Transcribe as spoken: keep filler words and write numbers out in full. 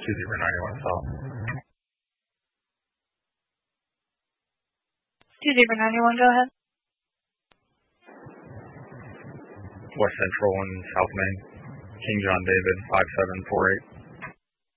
two zero nine one South. two zero nine one, go ahead. West Central and South Main. King John David, five seven four eight.